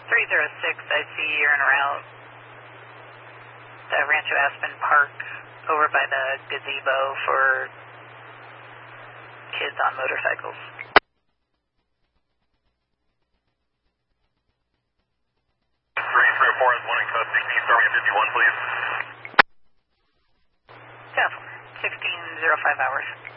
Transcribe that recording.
306, I see you're en route to Rancho Aspen Park over by the gazebo for kids on motorcycles. 304 has one in custody. Can you start me at 51, please? Yeah, 16:05 hours.